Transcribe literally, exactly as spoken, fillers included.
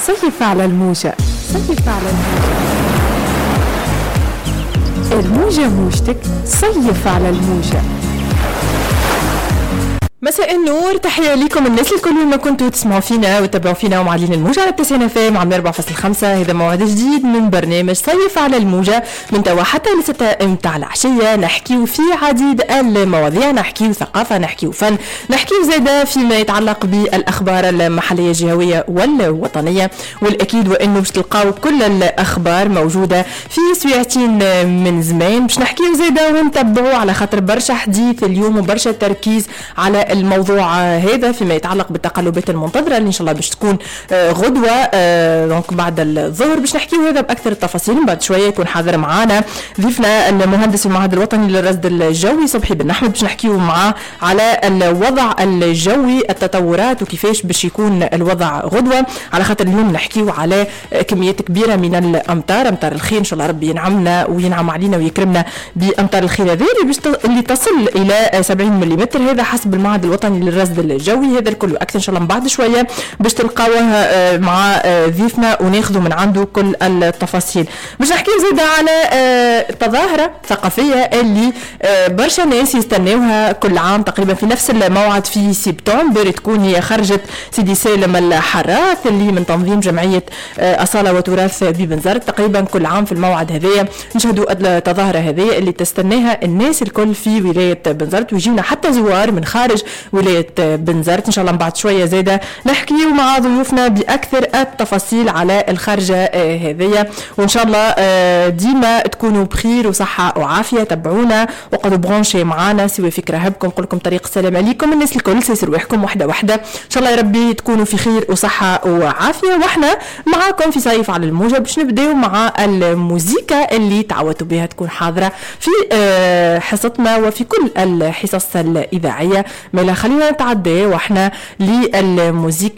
صيف على الموجة، صيف على الموجة، الموجة موجتك، صيف على الموجة. مساء النور، تحية لكم الناس الكل ما كنتوا تسمعوا فينا وتتابعوا فينا ومعلين الموجة على التسعين فام عم أربعة فاصلة خمسة. هذا موعد جديد من برنامج صيف على الموجة من توا حتى لستة متاع العشية. نحكيو في عديد المواضيع، نحكيو ثقافة، نحكيو فن، نحكيو زادة فيما يتعلق بالأخبار المحلية الجهوية والوطنية. والأكيد وإنه باش تلقاو كل الأخبار موجودة في سويعتين من زمان. باش نحكيو زادة ونتبعوا على خاطر برشا حديث اليوم وبرشا تركيز على الموضوع هذا فيما يتعلق بالتقلبات المنتظرة اللي إن شاء الله باش تكون غدوة دونك بعد الظهر. باش نحكيو هذا بأكثر التفاصيل. بعد شوية يكون حاضر معانا ضيفنا المهندس المعهد الوطني للرصد الجوي صبحي بن أحمد. باش نحكيو معاه على الوضع الجوي، التطورات وكيفاش باش يكون الوضع غدوة، على خاطر اليوم نحكيو على كميات كبيرة من الأمطار، أمطار الخير إن شاء الله ربي ينعمنا وينعم علينا ويكرمنا بأمطار الخير هذه اللي تصل إلى سبعين ملم. هذا حسب المعهد الوطني للرصد الجوي. هذا الكل واكثر ان شاء الله من بعد شويه باش تلقاوه مع ضيفنا وناخذوا من عنده كل التفاصيل. باش نحكي زيادة على تظاهره ثقافيه اللي برشا ناس يستناوها كل عام تقريبا في نفس الموعد في سبتمبر. تكون هي خرجت سيدي سالم الحراث اللي من تنظيم جمعيه اصاله وتراث ببنزرت. تقريبا كل عام في الموعد هذايا نشهدوا التظاهره هذه اللي تستناها الناس الكل في ولايه بنزرت، ويجينا حتى زوار من خارج ولاية بنزرت. إن شاء الله بعد شوية زادة نحكي مع ضيوفنا بأكثر التفاصيل على الخارجة هذه، وإن شاء الله ديما تكونوا بخير وصحة وعافية. تابعونا وقعدوا برونشي معانا سوى فكرة هبكم. نقول لكم طريق السلام عليكم الناس الكل، سيسر روحكم واحدة واحدة إن شاء الله يا ربي تكونوا في خير وصحة وعافية. وإحنا معاكم في صيف على الموجة. باش نبداو مع الموسيقى اللي تعودتوا بها تكون حاضرة في حصتنا وفي كل الحصص الإذاعية. ما لا خلينا نتعدى واحنا للموسيقى